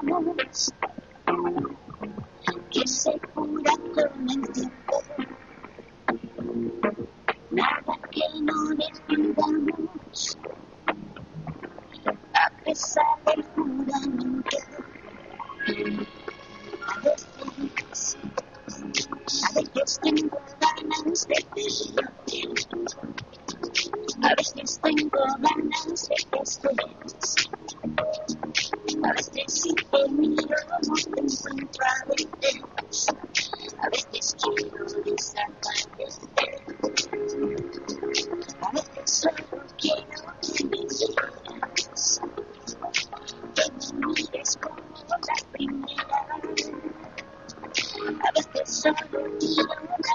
luz que se cura con el tiempo. Nada que no descuidamos, a pesar del juramento. A veces tengo ganas de perderte, a veces tengo ganas de que estés, a veces si te miro no te encuentro a veces, a veces quiero desaparecer, a veces solo quiero que me quieras, que me mires como la primera. A veces solo quiero